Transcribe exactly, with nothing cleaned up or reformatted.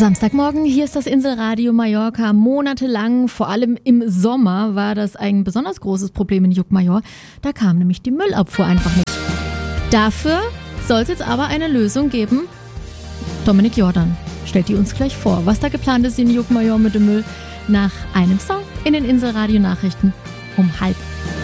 Samstagmorgen, hier ist das Inselradio Mallorca. Monatelang, vor allem im Sommer, war das ein besonders großes Problem in Llucmajor. Da kam nämlich die Müllabfuhr einfach nicht. Dafür soll es jetzt aber eine Lösung geben. Dominik Jordan stellt die uns gleich vor. Was da geplant ist in Llucmajor mit dem Müll, nach einem Song in den Inselradio Nachrichten um halb